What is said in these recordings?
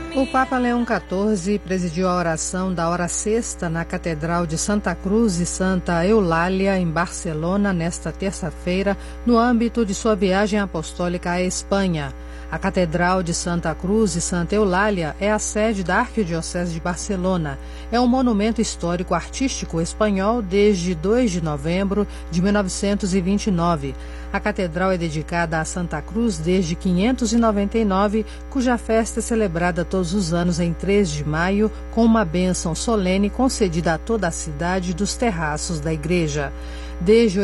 O Papa Leão XIV presidiu a oração da hora sexta na Catedral de Santa Cruz e Santa Eulália, em Barcelona, nesta terça-feira, no âmbito de sua viagem apostólica à Espanha. A Catedral de Santa Cruz e Santa Eulália é a sede da Arquidiocese de Barcelona. É um monumento histórico-artístico espanhol desde 2 de novembro de 1929. A catedral é dedicada a Santa Cruz desde 599, cuja festa é celebrada todos os anos em 3 de maio, com uma bênção solene concedida a toda a cidade dos terraços da igreja. Desde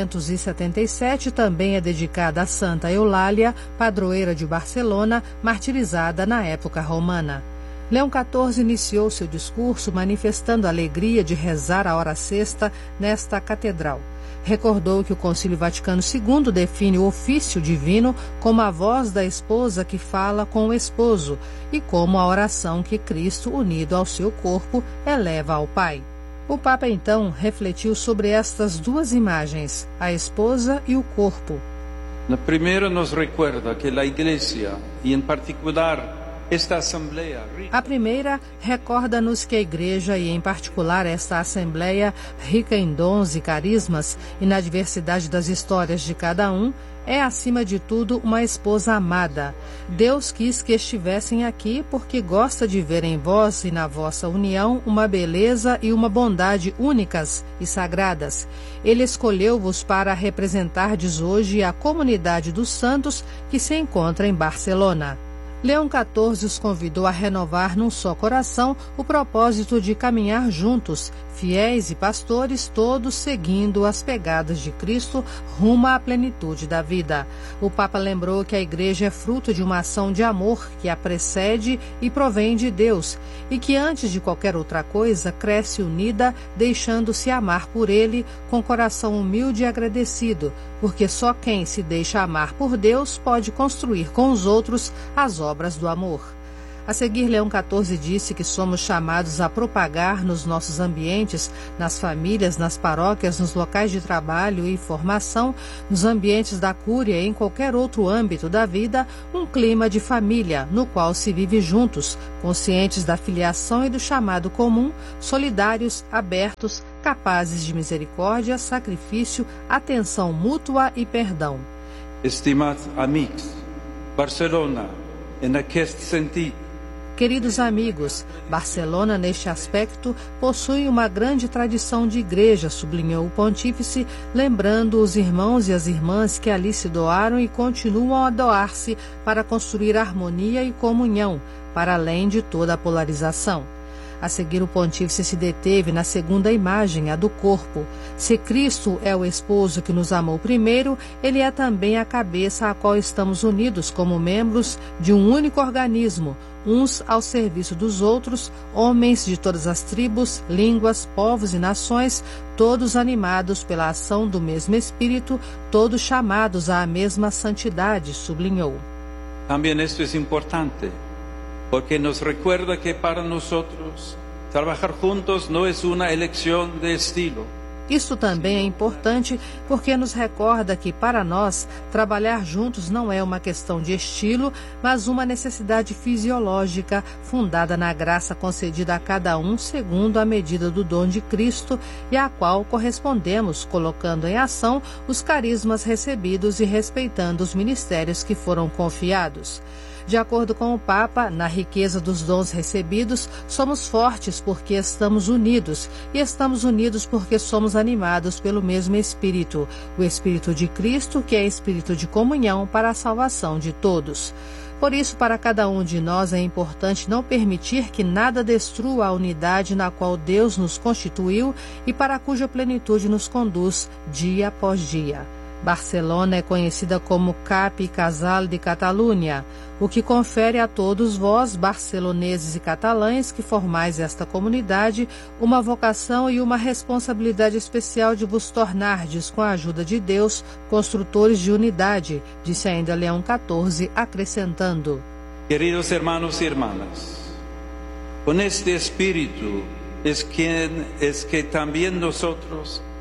877 também é dedicada a Santa Eulália, padroeira de Barcelona, martirizada na época romana. Leão XIV iniciou seu discurso manifestando a alegria de rezar a hora sexta nesta catedral. Recordou que o Concílio Vaticano II define o ofício divino como a voz da esposa que fala com o esposo e como a oração que Cristo, unido ao seu corpo, eleva ao Pai. O Papa, então, refletiu sobre estas duas imagens, a esposa e o corpo. La primera nos recuerda que a Igreja, e em particular esta Assembleia... A primeira recorda-nos que a Igreja, e em particular esta Assembleia, rica em dons e carismas e na diversidade das histórias de cada um, é, acima de tudo, uma esposa amada. Deus quis que estivessem aqui porque gosta de ver em vós e na vossa união uma beleza e uma bondade únicas e sagradas. Ele escolheu-vos para representardes hoje a comunidade dos santos que se encontra em Barcelona. Leão XIV os convidou a renovar num só coração o propósito de caminhar juntos, fiéis e pastores, todos seguindo as pegadas de Cristo rumo à plenitude da vida. O Papa lembrou que a Igreja é fruto de uma ação de amor que a precede e provém de Deus, e que antes de qualquer outra coisa cresce unida, deixando-se amar por Ele com coração humilde e agradecido, porque só quem se deixa amar por Deus pode construir com os outros as obras do amor. A seguir, Leão XIV disse que somos chamados a propagar nos nossos ambientes, nas famílias, nas paróquias, nos locais de trabalho e formação, nos ambientes da cúria e em qualquer outro âmbito da vida, um clima de família, no qual se vive juntos, conscientes da filiação e do chamado comum, solidários, abertos, capazes de misericórdia, sacrifício, atenção mútua e perdão. Estimados amigos, Barcelona, em aquest sentido, Queridos amigos, Barcelona, neste aspecto, possui uma grande tradição de igreja, sublinhou o pontífice, lembrando os irmãos e as irmãs que ali se doaram e continuam a doar-se para construir harmonia e comunhão, para além de toda a polarização. A seguir, o pontífice se deteve na segunda imagem, a do corpo. Se Cristo é o esposo que nos amou primeiro, ele é também a cabeça a qual estamos unidos como membros de um único organismo, uns ao serviço dos outros, homens de todas as tribos, línguas, povos e nações, todos animados pela ação do mesmo Espírito, todos chamados à mesma santidade, sublinhou. Também isto é importante, porque nos recuerda que para nosotros trabajar juntos no es una elección de estilo. Isso também é importante porque nos recorda que, para nós, trabalhar juntos não é uma questão de estilo, mas uma necessidade fisiológica, fundada na graça concedida a cada um segundo a medida do dom de Cristo e à qual correspondemos, colocando em ação os carismas recebidos e respeitando os ministérios que foram confiados. De acordo com o Papa, na riqueza dos dons recebidos, somos fortes porque estamos unidos, e estamos unidos porque somos animados pelo mesmo Espírito, o Espírito de Cristo, que é Espírito de comunhão para a salvação de todos. Por isso, para cada um de nós é importante não permitir que nada destrua a unidade na qual Deus nos constituiu e para cuja plenitude nos conduz dia após dia. Barcelona é conhecida como Cap e Casal de Catalunha, o que confere a todos vós, barceloneses e catalães, que formais esta comunidade, uma vocação e uma responsabilidade especial de vos tornardes, com a ajuda de Deus, construtores de unidade, disse ainda Leão XIV, acrescentando: Queridos hermanos e hermanas, com este espírito es que também nosotros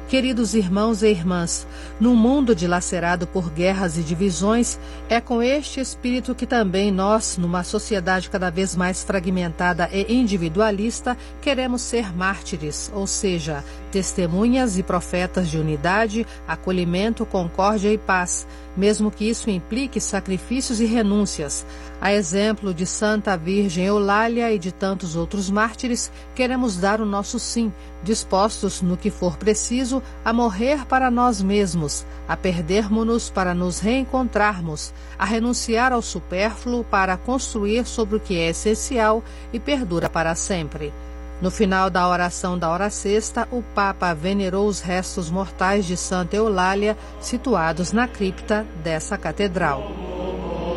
Queridos irmãos e irmãs, num mundo dilacerado por guerras e divisões, é com este espírito que também nós, numa sociedade cada vez mais fragmentada e individualista, queremos ser mártires, ou seja, testemunhas e profetas de unidade, acolhimento, concórdia e paz, mesmo que isso implique sacrifícios e renúncias. A exemplo de Santa Virgem Eulália e de tantos outros mártires, queremos dar o nosso sim, dispostos, no que for preciso, a morrer para nós mesmos, a perdermos-nos para nos reencontrarmos, a renunciar ao supérfluo para construir sobre o que é essencial e perdura para sempre. No final da oração da hora sexta, o Papa venerou os restos mortais de Santa Eulália, situados na cripta dessa catedral.